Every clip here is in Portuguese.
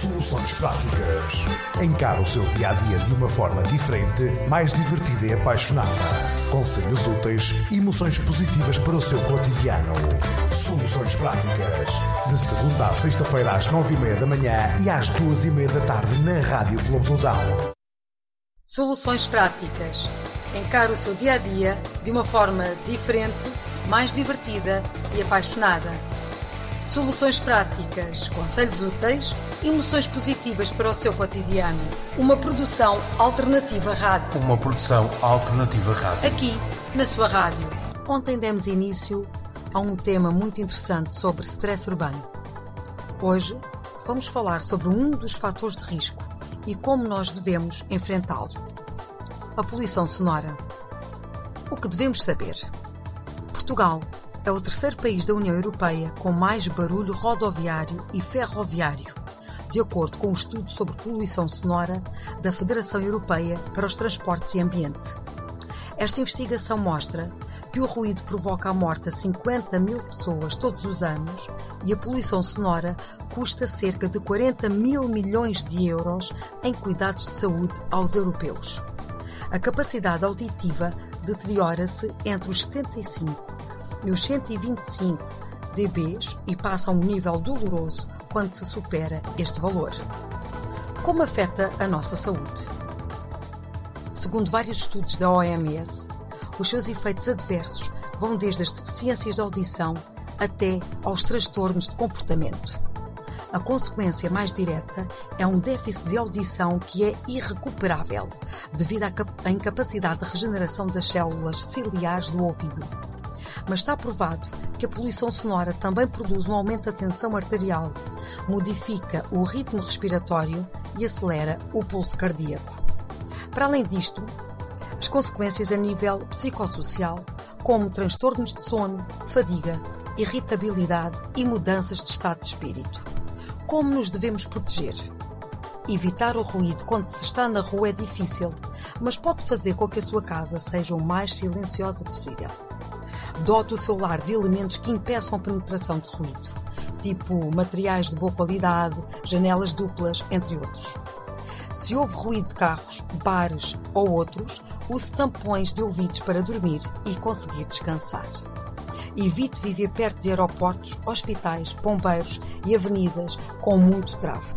Soluções práticas. Encare o seu dia-a-dia de uma forma diferente, mais divertida e apaixonada. Conselhos úteis e emoções positivas para o seu cotidiano. Soluções práticas. De segunda à sexta-feira às 9h30 da manhã e às 2h30 da tarde na Rádio Flomodal. Soluções práticas. Encare o seu dia-a-dia de uma forma diferente, mais divertida e apaixonada. Soluções práticas, conselhos úteis e emoções positivas para o seu cotidiano. Uma produção alternativa rádio. Aqui, na sua rádio. Ontem demos início a um tema muito interessante sobre stress urbano. Hoje vamos falar sobre um dos fatores de risco e como nós devemos enfrentá-lo. A poluição sonora. O que devemos saber? Portugal é o terceiro país da União Europeia com mais barulho rodoviário e ferroviário, de acordo com um estudo sobre poluição sonora da Federação Europeia para os Transportes e Ambiente. Esta investigação mostra que o ruído provoca a morte a 50 mil pessoas todos os anos e a poluição sonora custa cerca de 40 mil milhões de euros em cuidados de saúde aos europeus. A capacidade auditiva deteriora-se entre os 75 e os 125 dBs e passa a um nível doloroso quando se supera este valor. Como afeta a nossa saúde? Segundo vários estudos da OMS, os seus efeitos adversos vão desde as deficiências de audição até aos transtornos de comportamento. A consequência mais direta é um déficit de audição que é irrecuperável devido à incapacidade de regeneração das células ciliares do ouvido. Mas está provado que a poluição sonora também produz um aumento da tensão arterial, modifica o ritmo respiratório e acelera o pulso cardíaco. Para além disto, as consequências a nível psicossocial, como transtornos de sono, fadiga, irritabilidade e mudanças de estado de espírito. Como nos devemos proteger? Evitar o ruído quando se está na rua é difícil, mas pode fazer com que a sua casa seja o mais silenciosa possível. Dote o seu lar de elementos que impeçam a penetração de ruído, tipo materiais de boa qualidade, janelas duplas, entre outros. Se houve ruído de carros, bares ou outros, use tampões de ouvidos para dormir e conseguir descansar. Evite viver perto de aeroportos, hospitais, bombeiros e avenidas com muito tráfego.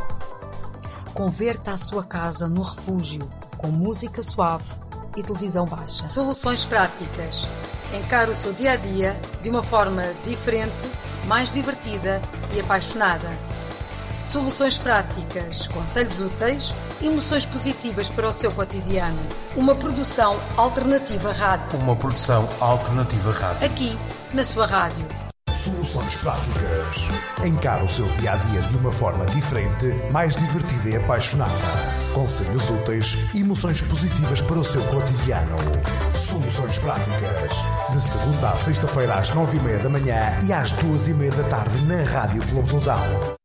Converta a sua casa num refúgio com música suave e televisão baixa. Soluções práticas. Encare o seu dia-a-dia de uma forma diferente, mais divertida e apaixonada. Soluções práticas, conselhos úteis e emoções positivas para o seu cotidiano. Uma produção alternativa rádio. Aqui, na sua rádio. Soluções práticas. Encare o seu dia-a-dia de uma forma diferente, mais divertida e apaixonada. Conselhos úteis e emoções positivas para o seu cotidiano. Soluções práticas. De segunda à sexta-feira às 9h30 da manhã e às 2h30 da tarde na Rádio Flomodal.